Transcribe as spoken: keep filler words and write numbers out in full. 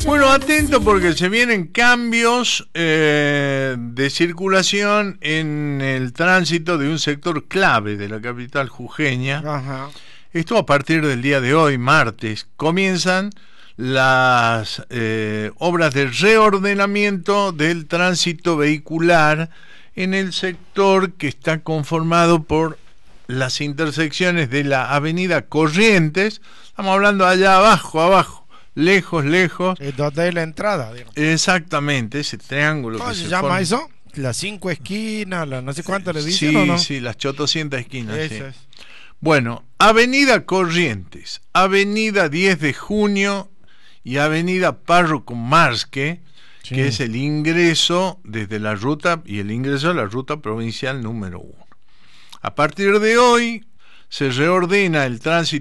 Bueno, atento porque se vienen cambios eh, de circulación en el tránsito de un sector clave de la capital jujeña. Ajá. Esto a partir del día de hoy, martes, comienzan las eh, obras de reordenamiento del tránsito vehicular en el sector que está conformado por las intersecciones de la avenida Corrientes. Estamos hablando allá abajo, abajo, lejos, lejos. Es donde hay la entrada, digamos. Exactamente, ese triángulo. ¿Cómo que se, se llama forma. eso? Las cinco esquinas, las no sé cuánto le dicen, Sí, ¿o no? sí, las chotoscientas esquinas. Eso Sí. es. Bueno, Avenida Corrientes, Avenida diez de junio y Avenida Párroco Marsque, Sí. que es el ingreso desde la ruta y el ingreso a la ruta provincial número uno. A partir de hoy se reordena el tránsito